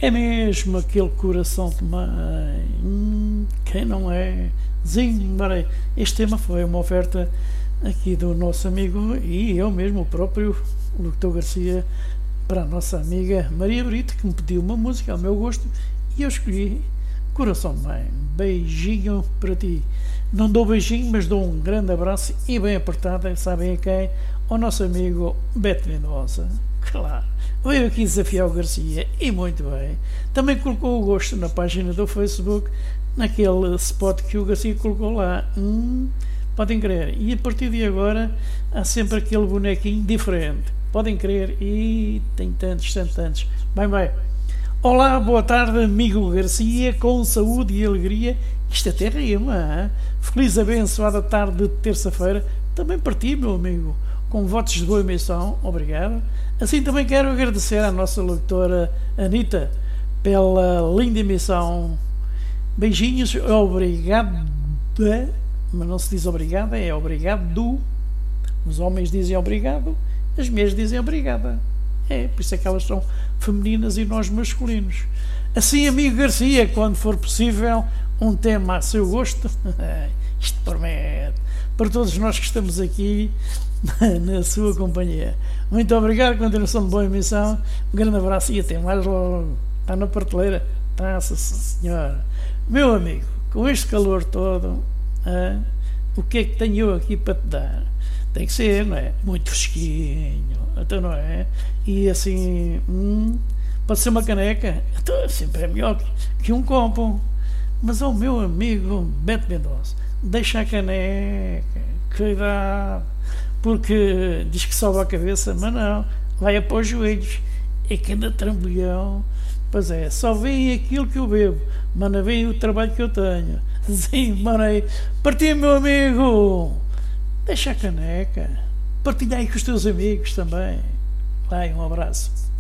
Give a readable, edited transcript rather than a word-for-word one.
É mesmo aquele coração de mãe. Quem não é? Zinho, Marei. Este tema foi uma oferta aqui do nosso amigo e eu mesmo, o próprio Locutor Garcia, para a nossa amiga Maria Brito, que me pediu uma música ao meu gosto e eu escolhi Coração de Mãe. Beijinho para ti. Não dou beijinho, mas dou um grande abraço e bem apertado, sabem a quem? Ao nosso amigo Beto Mendonça. Claro, veio aqui desafiar o Garcia e muito bem. Também colocou o gosto na página do Facebook, naquele spot que o Garcia colocou lá. Podem crer. E a partir de agora há sempre aquele bonequinho diferente. Podem crer. E tem tantos. Bem. Olá, boa tarde, amigo Garcia, com saúde e alegria. Isto até rima, hein? Feliz abençoada tarde de terça-feira. Também para ti, meu amigo, com votos de boa emissão. Obrigado. Assim também quero agradecer à nossa locutora Anitta pela linda emissão. Beijinhos, obrigado. Mas não se diz obrigada, é obrigado. Os homens dizem obrigado, as mulheres dizem obrigada. Por isso é que elas são femininas e nós masculinos. Assim, amigo Garcia, quando for possível, um tema a seu gosto, isto promete, para todos nós que estamos aqui na sua companhia. Muito obrigado, continuação de boa emissão, um grande abraço e até mais logo. Está na prateleira? Está, senhora. Meu amigo, com este calor todo, o que é que tenho eu aqui para te dar? Tem que ser, não é? Muito fresquinho, então não é? E assim, pode ser uma caneca, então sempre é melhor que um copo. Mas ao meu amigo Beto Mendonça, deixa a caneca, cuidado, porque diz que sobe a cabeça, mas não, vai a pôr os joelhos, é cada trambolhão. Pois é, só vem aquilo que eu bebo, mas não vem o trabalho que eu tenho. Sim, Marei, partilha, meu amigo, deixa a caneca, partilha aí com os teus amigos também. Vai, um abraço.